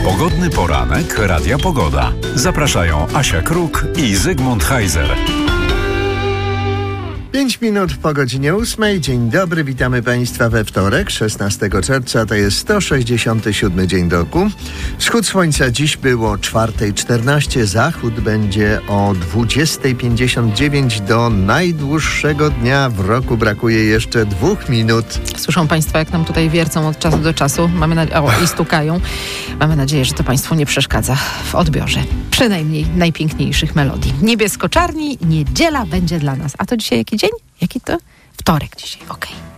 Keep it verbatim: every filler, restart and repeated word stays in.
Pogodny poranek Radia Pogoda. Zapraszają Asia Kruk i Zygmunt Heiser. Pięć minut po godzinie ósmej. Dzień dobry, witamy Państwa we wtorek, szesnastego czerwca. To jest sto sześćdziesiąty siódmy dzień roku. Wschód słońca dziś było czwarta czternaście, zachód będzie o dwudziesta pięćdziesiąt dziewięć. Do najdłuższego dnia w roku brakuje jeszcze dwóch minut. Słyszą Państwo, jak nam tutaj wiercą od czasu do czasu. Mamy nadzie- o, i stukają. Mamy nadzieję, że to Państwu nie przeszkadza w odbiorze przynajmniej najpiękniejszych melodii. Niebiesko-czarni, niedziela będzie dla nas. A to dzisiaj jaki dzień? Jaki to? Wtorek dzisiaj, okej. Okay.